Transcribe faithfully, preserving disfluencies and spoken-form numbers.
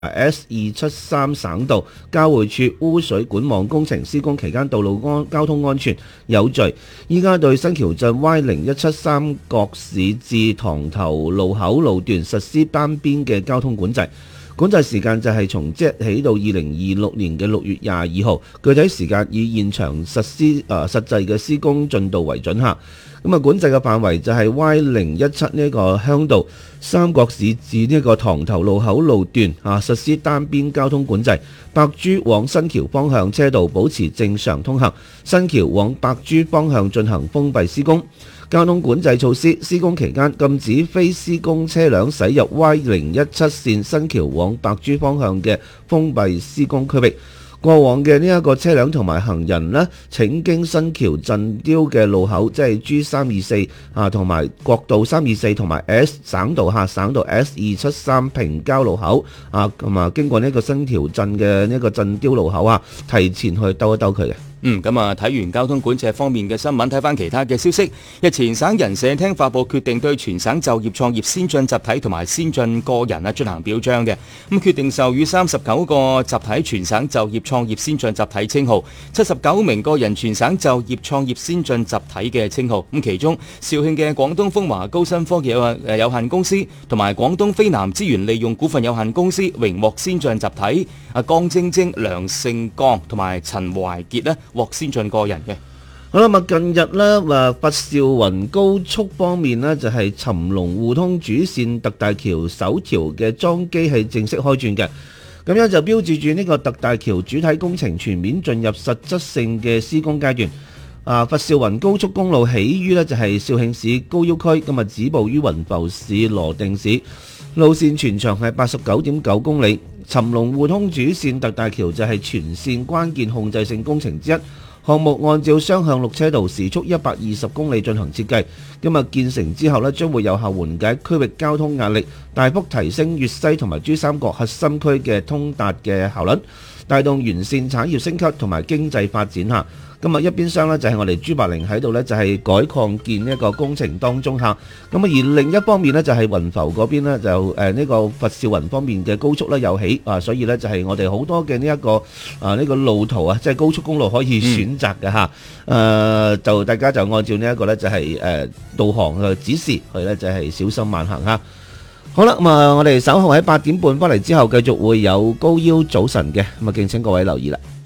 S 二七三省道交匯處污水管網工程施工期間道路安交通安全有序。依家對新橋鎮 Y 零一七三角市至塘頭路口路段實施單邊嘅交通管制。管制時間就係從即日起到二零二六年嘅六月廿二號，具體時間以現場實施誒、呃、實際嘅施工進度為準嚇。咁啊，管制嘅範圍就係 Y 零一七呢個鄉道三角市至呢個塘頭路口路段啊，實施單邊交通管制。白珠往新橋方向車道保持正常通行，新橋往白珠方向進行封閉施工。交通管制措施：施工期間禁止非施工車輛駛入 Y 零一七線新橋往白珠方向嘅封閉施工區域。過往嘅呢一個車輛同埋行人呢，請經新橋鎮雕嘅路口，即係 G 三二四啊，同埋國道三二四同埋 S 省道下省道 S 二七三平交路口啊，咁啊經過呢個新橋鎮嘅呢個鎮雕路口啊，提前去兜一兜佢嘅。 嗯，咁啊，睇完交通管制方面嘅新聞，睇翻其他嘅消息。日前省人社廳發佈決定，對全省就業創業先進集體同埋先進個人啊進行表彰嘅。咁決定授予三十九個集體全省就業創業先進集體稱號，七十九名個人全省就業創業先進集體嘅稱號。咁其中肇慶嘅廣東風華高新科技有有限公司同埋廣東非南資源利用股份有限公司榮獲先進集體。啊，江晶晶、梁勝剛同埋陳懷傑咧獲先進個人嘅。 好啦，咁近日呢，誒佛兆雲高速方面呢，就係尋龍互通主線特大橋首條嘅裝機係正式開轉嘅，咁樣就標誌住呢個特大橋主體工程全面進入實質性嘅施工階段。啊，佛兆雲高速公路起於呢就係肇慶市高要區，今日止步於雲浮市羅定市，路線全長係八十九點九公里。尋龍互通主線特大橋就係全線關鍵控制性工程之一，項目按照雙向綠車道時速一百二十公里進行設計。今日建成之後呢，將會有效緩解區域交通壓力，大幅提升粵西同埋珠三角核心區嘅通達嘅效率，帶動完善產業升級同埋經濟發展下。咁啊，一邊廂呢，就係我哋朱白玲喺度呢，就係改擴建一個工程當中嚇。咁啊，而另一方面呢，就係雲浮嗰邊呢，就誒呢個佛兆雲方面嘅高速呢有起啊，所以呢，就係我哋好多嘅呢一個啊呢個路途啊，即係高速公路可以選擇嘅嚇。誒就大家就按照呢一個呢，就係誒導航嘅指示去呢，就係小心慢行嚇。好啦，咁啊，我哋稍後喺八點半翻嚟之後，繼續會有高腰早晨嘅，咁啊，敬請各位留意啦。